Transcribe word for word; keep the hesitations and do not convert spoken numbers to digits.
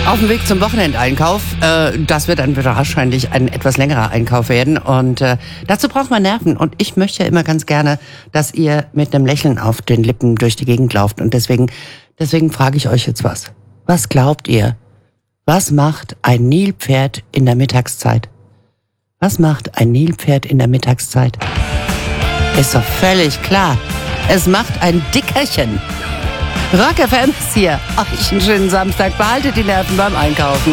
Auf dem Weg zum Wochenendeinkauf, äh, das wird dann wahrscheinlich ein etwas längerer Einkauf werden und äh, dazu braucht man Nerven und ich möchte ja immer ganz gerne, dass ihr mit einem Lächeln auf den Lippen durch die Gegend lauft und deswegen, deswegen frage ich euch jetzt was. Was glaubt ihr? Was macht ein Nilpferd in der Mittagszeit? Was macht ein Nilpferd in der Mittagszeit? Ist doch völlig klar. Es macht ein Dickerchen. Rock F M ist hier. Euch einen schönen Samstag. Behaltet die Nerven beim Einkaufen.